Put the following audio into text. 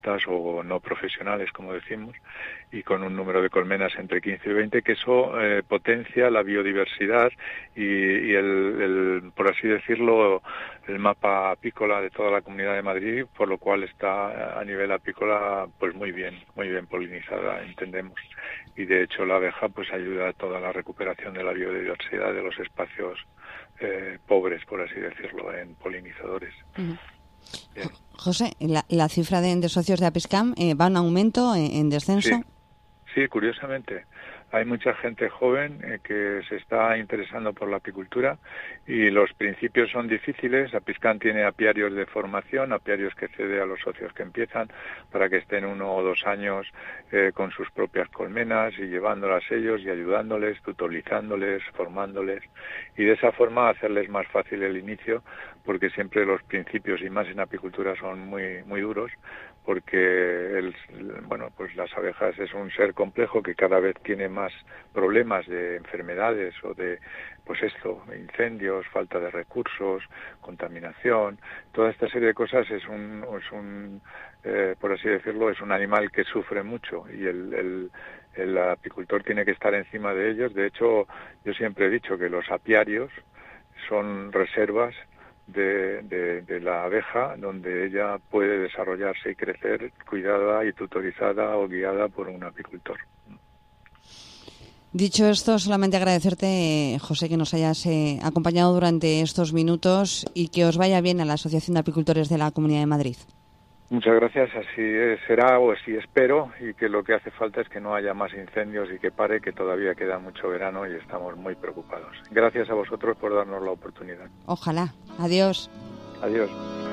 o no profesionales, como decimos, y con un número de colmenas entre 15 y 20, que eso potencia la biodiversidad y por así decirlo, el mapa apícola de toda la Comunidad de Madrid, por lo cual está a nivel apícola pues muy bien polinizada, entendemos. Y de hecho la abeja pues ayuda a toda la recuperación de la biodiversidad de los espacios pobres, por así decirlo, en polinizadores. Uh-huh. José, la cifra de socios de Apiscam va en aumento, en descenso. Sí, curiosamente. Hay mucha gente joven que se está interesando por la apicultura y los principios son difíciles. Apiscam tiene apiarios de formación, apiarios que cede a los socios que empiezan para que estén 1 o 2 años con sus propias colmenas y llevándolas ellos y ayudándoles, tutorizándoles, formándoles y de esa forma hacerles más fácil el inicio, porque siempre los principios y más en apicultura son muy duros, porque pues las abejas es un ser complejo que cada vez tiene más problemas de enfermedades o de incendios, falta de recursos, contaminación, toda esta serie de cosas es un por así decirlo, es un animal que sufre mucho y el apicultor tiene que estar encima de ellos. De hecho, yo siempre he dicho que los apiarios son reservas de la abeja, donde ella puede desarrollarse y crecer cuidada y tutorizada o guiada por un apicultor. Dicho esto, solamente agradecerte, José, que nos hayas acompañado durante estos minutos y que os vaya bien a la Asociación de Apicultores de la Comunidad de Madrid. Muchas gracias, así será o así espero, y que lo que hace falta es que no haya más incendios y que pare, que todavía queda mucho verano y estamos muy preocupados. Gracias a vosotros por darnos la oportunidad. Ojalá. Adiós. Adiós.